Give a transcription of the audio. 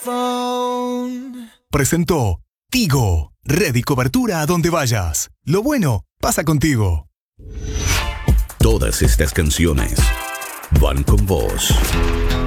phone. Presentó Tigo. Red y cobertura a donde vayas. Lo bueno pasa contigo. Todas estas canciones van con vos.